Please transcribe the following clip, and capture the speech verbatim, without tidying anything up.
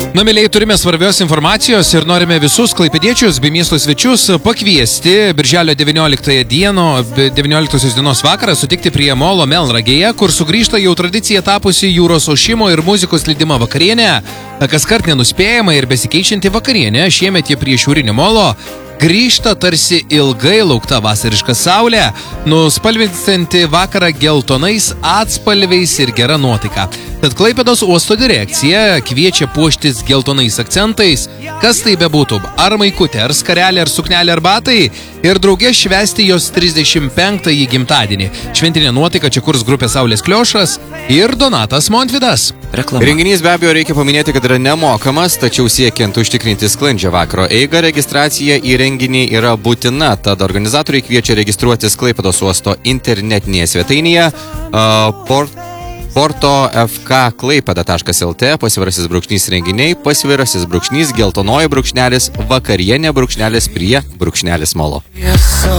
Na, mėlyje, turime svarbios informacijos ir norime visus klaipėdiečius bei miesto svečius pakviesti birželio devynioliktąją dieną, devynioliktosios dienos vakarą sutikti prie Molo Melnragėje, kur sugrįžta jau tradicija tapusi jūros ošimo ir muzikos leidimo vakarienė. Kaskart nenuspėjama ir besikeičianti vakarienė, šiemet jie prie šiaurinio Molo grįžta tarsi ilgai laukta vasariška saulė, nuspalvinti vakarą geltonais atspalviais ir gera nuotaika. Tad Klaipėdos uosto direkcija kviečia puoštis geltonais akcentais, kas tai bebūtų, ar maikutė, ar skarelė, ar suknelė, ar batai, ir drauge švęsti jos trisdešimt penktąjį gimtadienį. Šventinė nuotaika čia kurs grupė Saulės Kliošas ir Donatas Montvydas. Reklama. Renginys be abejo reikia paminėti, kad yra nemokamas, tačiau siekiant užtikrinti sklandžią vakaro eigą, registracija į renginį yra būtina, tad organizatoriai kviečia registruotis Klaipėdos uosto internetinėje svetainėje uh, port porto f k klaipėda taškas l t, pasvirasis brūkšnys renginiai, pasvirasis brūkšnys geltonoji brūkšnelis vakarienė brūkšnelis prie brūkšnelis Molo.